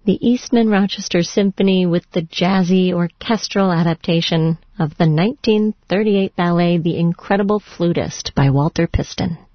the Eastman Rochester Symphony with the jazzy orchestral adaptation of the 1938 ballet The Incredible Flutist by Walter Piston.